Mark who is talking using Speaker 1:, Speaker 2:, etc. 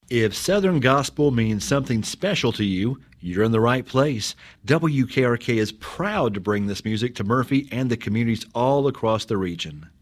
Speaker 1: If Southern Gospel means something special to you, you're in the right place. WKRK is proud to bring this music to Murphy and the communities all across the region.